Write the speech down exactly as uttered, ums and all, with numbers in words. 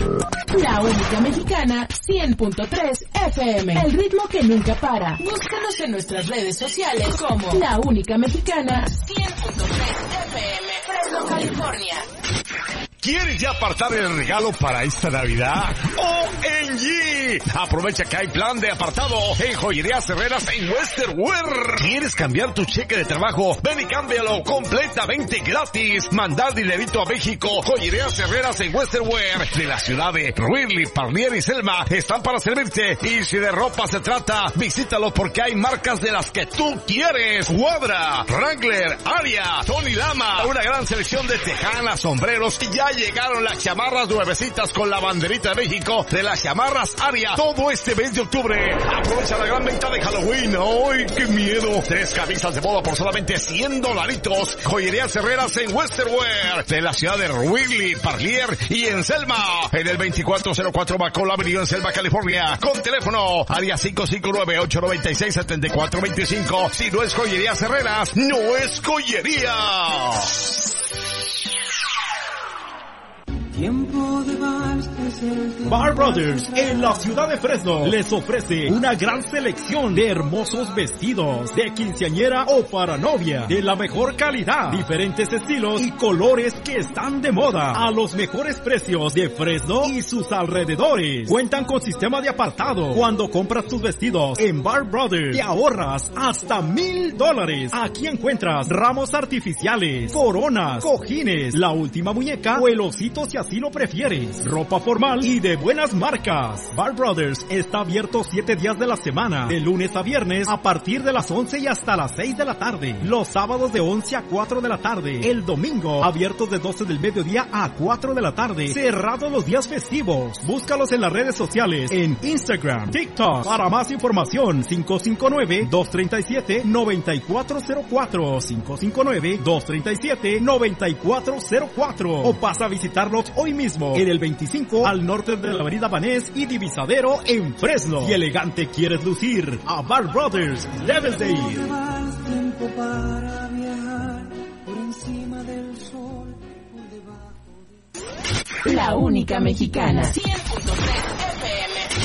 La única mexicana, cien punto tres F M. El ritmo que nunca para. Búscanos en nuestras redes sociales como La Única Mexicana, cien punto tres F M. Fresno, California. ¿Quieres ya apartar el regalo para esta Navidad? ¡O M G! Aprovecha que hay plan de apartado en Joyerías Herreras en Western Wear. ¿Quieres cambiar tu cheque de trabajo? Ven y cámbialo completamente gratis. Mandar dinerito a México. Joyerías Herreras en Western Wear de la ciudad de Wrigley, Parlier y Selma están para servirte. Y si de ropa se trata, visítalo porque hay marcas de las que tú quieres. Wabra, Wrangler, Aria, Tony Lama, una gran selección de tejanas, sombreros y ya llegaron las chamarras nuevecitas con la banderita de México de las chamarras Aria. Todo este mes de octubre. Aprovecha la gran venta de Halloween. ¡Ay, qué miedo! Tres camisas de boda por solamente cien dolaritos. Joyerías Herreras en Western Wear de la ciudad de Wrigley, Parlier y en Selma. En el veinticuatro cero cuatro Macola Avenue en Selma, California. Con teléfono Aria cinco cinco nueve, ocho nueve seis, siete cuatro dos cinco. Si no es Joyerías Herreras, no es joyería. Tiempo de vals es el tiempo. Bar Brothers en la ciudad de Fresno les ofrece una gran selección de hermosos vestidos de quinceañera o para novia de la mejor calidad, diferentes estilos y colores que están de moda a los mejores precios de Fresno y sus alrededores. Cuentan con sistema de apartado. Cuando compras tus vestidos en Bar Brothers te ahorras hasta mil dólares. Aquí encuentras ramos artificiales, coronas, cojines, la última muñeca o el osito si así lo prefieres, ropa formal y de buenas marcas. Bar Brothers está abierto siete días de la semana, de lunes a viernes a partir de las once y hasta las seis de la tarde. Los sábados de once a cuatro de la tarde. El domingo abiertos de doce del mediodía a cuatro de la tarde. Cerrados los días festivos. Búscalos en las redes sociales en Instagram, TikTok. Para más información cinco cinco nueve, dos tres siete, nueve cuatro cero cuatro, cinco cinco nueve, dos tres siete, nueve cuatro cero cuatro o pasa a visitarlos hoy mismo en el veinticinco al norte de la avenida Vanés y Divisadero en Fresno. Si elegante quieres lucir, a Bar Brothers debes de ir. Tiempo para viajar por encima del sol, por debajo de... La Única Mexicana, cien punto tres F M.